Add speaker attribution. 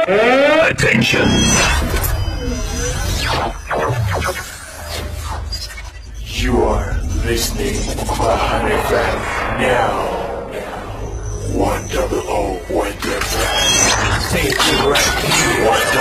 Speaker 1: Attention. You are listening to Honey Fan now. 100 with your friend. Take it right here.